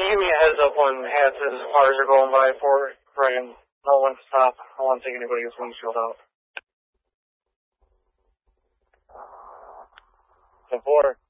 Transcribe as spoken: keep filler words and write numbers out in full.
give me a heads up when hazardous cars are going by for Brian. I'll want to stop. I want to take anybody's windshield out. ten four.